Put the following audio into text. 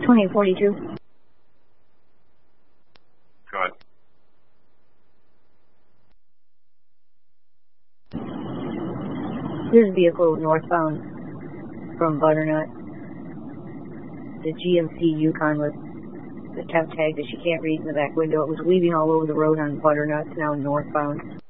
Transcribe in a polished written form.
2842. Go ahead. There's a vehicle northbound from Butternut. The GMC Yukon with the temp tag that she can't read in the back window. It was weaving all over the road on Butternut, now northbound.